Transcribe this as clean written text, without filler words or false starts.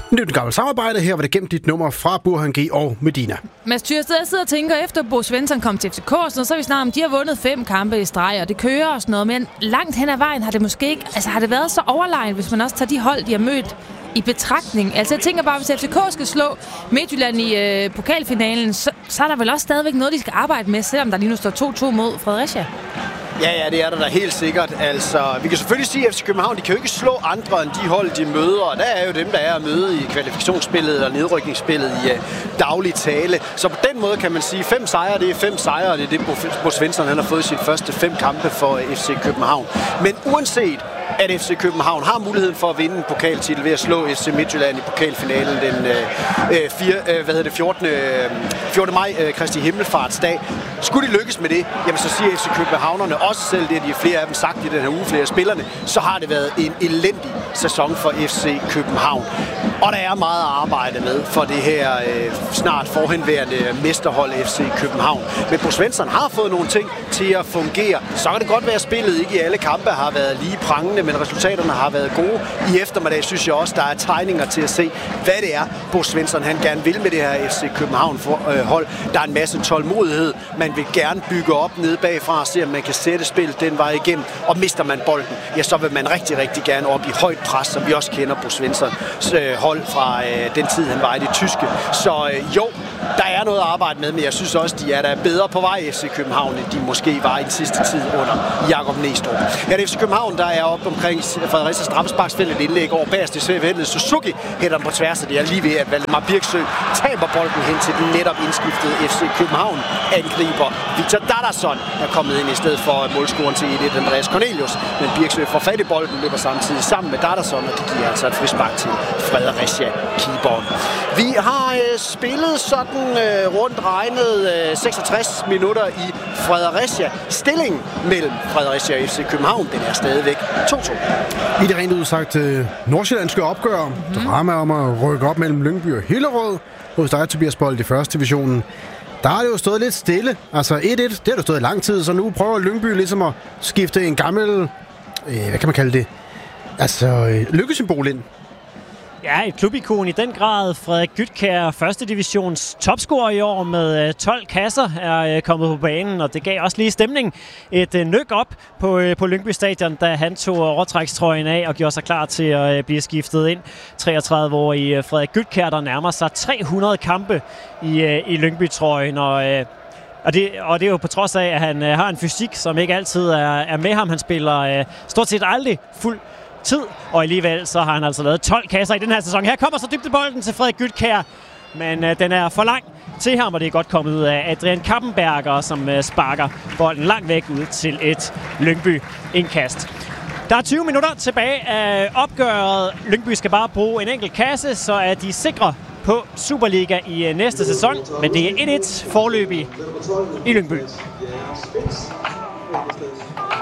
Det er et gammelt samarbejde. Her var det gemt dit nummer fra Burhan G og Medina. Mads Tyrsted, jeg sidder og tænker, efter Bo Svensson kom til FCK, så er vi snart om, de har vundet 5 kampe i streg, og det kører og sådan noget. Men langt hen ad vejen har det måske ikke... Altså har det været så overlegent, hvis man også tager de hold, de har mødt i betragtning. Altså jeg tænker bare, hvis FCK skal slå Midtjylland i pokalfinalen, så er der vel også stadigvæk noget, de skal arbejde med, selvom der lige nu står 2-2 mod Fredericia. Ja, det er der da helt sikkert. Altså, vi kan selvfølgelig sige, at FC København, de kan jo ikke slå andre end de hold, de møder. Og der er jo dem, der er at møde i kvalifikationsspillet eller nedrykningsspillet i daglig tale. Så på den måde kan man sige, 5 sejre, det er 5 sejre, og det er det, Bo Svensson han har fået sine første 5 kampe for FC København. Men uanset at FC København har muligheden for at vinde en pokaltitel ved at slå FC Midtjylland i pokalfinalen den 14. maj, Kristi Himmelfartsdag. Skulle de lykkes med det, jamen så siger FC Københavnerne også selv det, de flere af dem sagt i den her uge, flere af spillerne, så har det været en elendig sæson for FC København. Og der er meget at arbejde med for det her snart forhenværende mesterhold FC København. Men Bo Svensson har fået nogle ting til at fungere. Så kan det godt være, at spillet ikke i alle kampe har været lige prangende, men resultaterne har været gode. I eftermiddag synes jeg også, der er tegninger til at se, hvad det er, Bo Svensson han gerne vil med det her FC København hold. Der er en masse tålmodighed. Man vil gerne bygge op nede bagfra og se, om man kan sætte spillet den vej igennem. Og mister man bolden, ja, så vil man rigtig, rigtig gerne op i højt pres, som vi også kender Bo Svenssons hold fra den tid, han var i det tyske. Så jo, der er noget at arbejde med, men jeg synes også, de er der bedre på vej FC København, end de måske var i den sidste tid under Jakob Næstrup. Her er FC København, der er oppe omkring Fredericia straffesparksfelt, et indlæg over bagerst i Svendsen. Suzuki hætter den på tværs, og det er lige ved, at Valdemar Birksø taber bolden hen til den netop indskiftede FC København angriber Victor Dadason, der er kommet ind i stedet for målscoren til 1-1 Andreas Cornelius. Men Birksø får fat i bolden, løber samtidig sammen med Dadason, og det giver altså et frispark til Fredericia keeperen. Vi har spillet sådan rundt regnet 66 minutter i Fredericia. Stillingen mellem Fredericia og FC København, den er stadigvæk 2-2. I det rent udsagt nordsjællandske opgør, drama om at rykke op mellem Lyngby og Hillerød hos dig, Tobias Bold, i første divisionen. Der har det jo stået lidt stille. Altså 1-1, det har jo stået i lang tid, så nu prøver Lyngby ligesom at skifte en gammel, hvad kan man kalde det, altså lykkesymbol ind. Ja, et klubikon i den grad. Frederik Gytkjær, første divisions topscorer i år med 12 kasser, er kommet på banen, og det gav også lige stemning. Et nyk op på Lyngby Stadion, da han tog overtrækstrøjen af og gjorde sig klar til at blive skiftet ind. 33-årige Frederik Gytkjær, der nærmer sig 300 kampe i Lyngby-trøjen, og det er jo på trods af, at han har en fysik, som ikke altid er med ham. Han spiller stort set aldrig fuld tid, og alligevel så har han altså lavet 12 kasser i den her sæson. Her kommer så dybdebolden til Frederik Gytkjær, men den er for lang til ham, og det er godt kommet ud af Adrian Kappenberger, som sparker bolden langt væk ud til et Lyngby-indkast. Der er 20 minutter tilbage af opgøret. Lyngby skal bare bruge en enkelt kasse, så er de sikre på Superliga i næste sæson, men det er 1-1 foreløbig i Lyngby.